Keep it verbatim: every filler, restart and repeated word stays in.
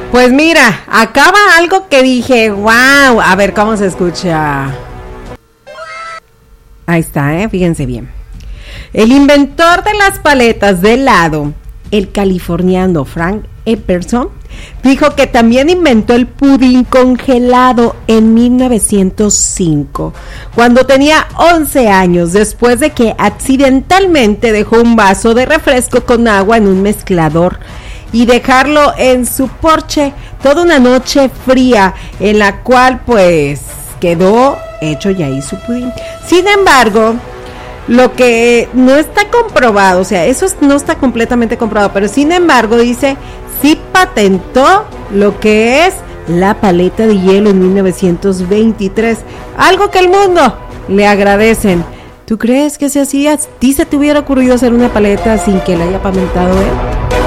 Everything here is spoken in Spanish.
Pues mira, acaba algo que dije, wow, a ver cómo se escucha. Ahí está, ¿eh? Fíjense bien. El inventor de las paletas de helado, el californiano Frank Epperson, dijo que también inventó el pudín congelado en mil novecientos cinco, cuando tenía once años, después de que accidentalmente dejó un vaso de refresco con agua en un mezclador y dejarlo en su porche toda una noche fría, en la cual pues quedó hecho ya ahí su pudín. Sin embargo, lo que no está comprobado, o sea, eso no está completamente comprobado, pero sin embargo dice, sí patentó lo que es la paleta de hielo en mil novecientos veintitrés, algo que el mundo le agradecen. ¿Tú crees que si así a ti se te hubiera ocurrido hacer una paleta sin que la haya patentado él?